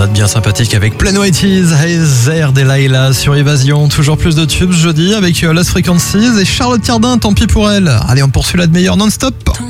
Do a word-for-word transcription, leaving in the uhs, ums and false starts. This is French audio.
note bien sympathique avec Plain White Eyes et Zer Delilah sur Évasion. Toujours plus de tubes jeudi avec Lost Frequencies et Charlotte Cardin, tant pis pour elle. Allez, on poursuit la de meilleure non-stop.